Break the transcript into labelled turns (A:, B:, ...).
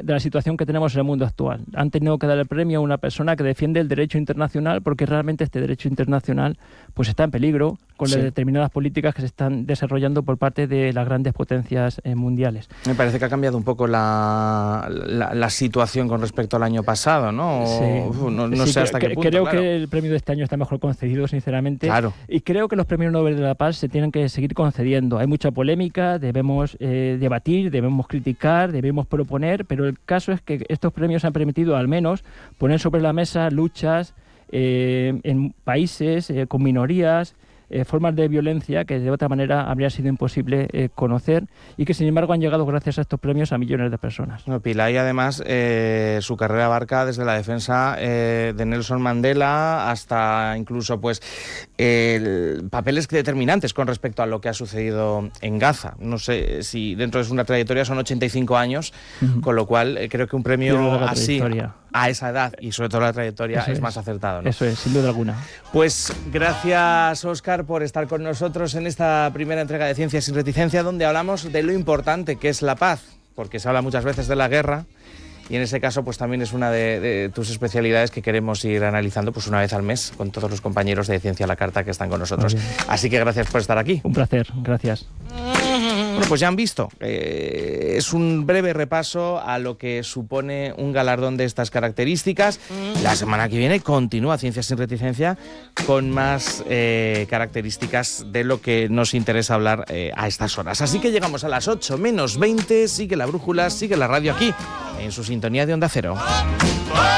A: de la situación que tenemos en el mundo actual. Han tenido que dar el premio a una persona que defiende el derecho internacional, porque realmente este derecho internacional pues está en peligro con las determinadas políticas que se están desarrollando por parte de las grandes potencias mundiales.
B: Me parece que ha cambiado un poco la situación con respecto al año pasado, ¿no? No sé hasta qué punto.
A: Creo que el premio de este año está mejor concedido, sinceramente.
B: Claro.
A: Y creo que los premios Nobel de la Paz se tienen que seguir concediendo. Hay mucha polémica, debemos debatir, debemos criticar, debemos proponer, pero el caso es que estos premios han permitido al menos poner sobre la mesa luchas en países con minorías, formas de violencia que de otra manera habría sido imposible conocer y que sin embargo han llegado gracias a estos premios a millones de personas.
B: No, Pillay además su carrera abarca desde la defensa de Nelson Mandela hasta incluso pues papeles determinantes con respecto a lo que ha sucedido en Gaza. No sé si dentro de una trayectoria son 85 años, con lo cual creo que un premio así a esa edad y sobre todo la trayectoria es más acertado, ¿no?
A: Eso es, sin duda alguna.
B: Pues gracias, Óscar, por estar con nosotros en esta primera entrega de Ciencia sin Reticencia, donde hablamos de lo importante que es la paz, porque se habla muchas veces de la guerra y en ese caso pues también es una de tus especialidades que queremos ir analizando pues una vez al mes con todos los compañeros de Ciencia a la Carta que están con nosotros. Así que gracias por estar aquí.
A: Un placer, gracias.
B: Bueno, pues ya han visto, es un breve repaso a lo que supone un galardón de estas características. La semana que viene continúa Ciencia sin Reticencia con más características de lo que nos interesa hablar a estas horas. Así que llegamos a las 8 menos 20, sigue la brújula, sigue la radio aquí, en su sintonía de Onda Cero.